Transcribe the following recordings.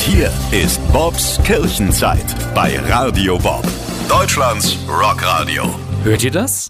hier ist Bobs Kirchenzeit bei Radio Bob, Deutschlands Rockradio. Hört ihr das?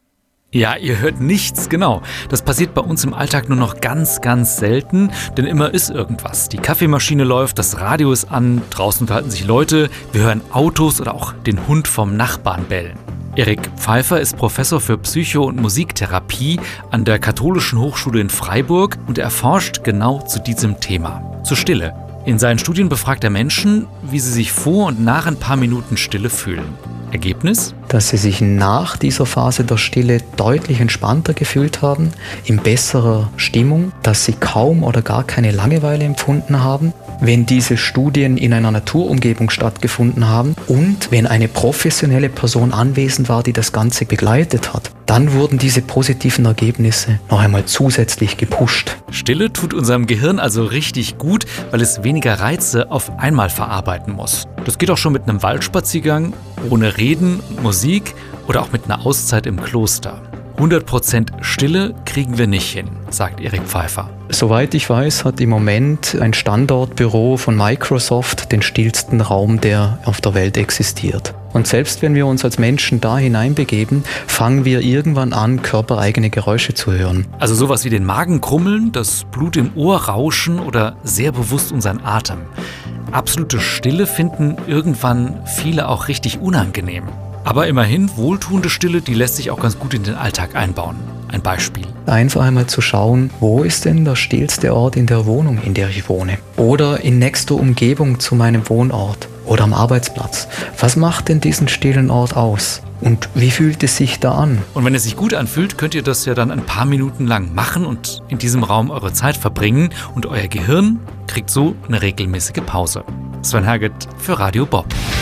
Ja, ihr hört nichts, genau. Das passiert bei uns im Alltag nur noch ganz, ganz selten, denn immer ist irgendwas. Die Kaffeemaschine läuft, das Radio ist an, draußen unterhalten sich Leute, wir hören Autos oder auch den Hund vom Nachbarn bellen. Erik Pfeiffer ist Professor für Psycho- und Musiktherapie an der Katholischen Hochschule in Freiburg und er forscht genau zu diesem Thema, zur Stille. In seinen Studien befragt er Menschen, wie sie sich vor und nach ein paar Minuten Stille fühlen. Ergebnis? Dass sie sich nach dieser Phase der Stille deutlich entspannter gefühlt haben, in besserer Stimmung, dass sie kaum oder gar keine Langeweile empfunden haben, wenn diese Studien in einer Naturumgebung stattgefunden haben und wenn eine professionelle Person anwesend war, die das Ganze begleitet hat. Dann wurden diese positiven Ergebnisse noch einmal zusätzlich gepusht. Stille tut unserem Gehirn also richtig gut, weil es weniger Reize auf einmal verarbeiten muss. Das geht auch schon mit einem Waldspaziergang, ohne Reden, Musik oder auch mit einer Auszeit im Kloster. 100% Stille kriegen wir nicht hin, sagt Erik Pfeiffer. Soweit ich weiß, hat im Moment ein Standortbüro von Microsoft den stillsten Raum, der auf der Welt existiert. Und selbst wenn wir uns als Menschen da hineinbegeben, fangen wir irgendwann an, körpereigene Geräusche zu hören. Also sowas wie den Magen krummeln, das Blut im Ohr rauschen oder sehr bewusst unseren Atem. Absolute Stille finden irgendwann viele auch richtig unangenehm. Aber immerhin, wohltuende Stille, die lässt sich auch ganz gut in den Alltag einbauen. Ein Beispiel. Einfach einmal zu schauen, wo ist denn der stillste Ort in der Wohnung, in der ich wohne? Oder in nächster Umgebung zu meinem Wohnort oder am Arbeitsplatz. Was macht denn diesen stillen Ort aus? Und wie fühlt es sich da an? Und wenn es sich gut anfühlt, könnt ihr das ja dann ein paar Minuten lang machen und in diesem Raum eure Zeit verbringen. Und euer Gehirn kriegt so eine regelmäßige Pause. Sven Herget für Radio Bob.